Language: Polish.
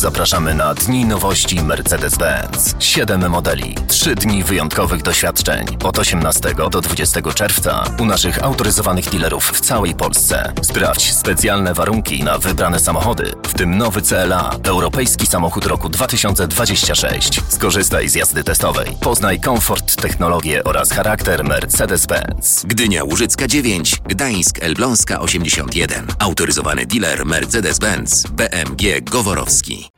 Zapraszamy na Dni Nowości Mercedes-Benz. 7 modeli, 3 dni wyjątkowych doświadczeń. Od 18 do 20 czerwca u naszych autoryzowanych dealerów w całej Polsce. Sprawdź specjalne warunki na wybrane samochody, w tym nowy CLA, europejski samochód roku 2026. Skorzystaj z jazdy testowej. Poznaj komfort, technologię oraz charakter Mercedes-Benz. Gdynia Łużycka 9, Gdańsk Elbląska 81. Autoryzowany dealer Mercedes-Benz BMG Goworowski.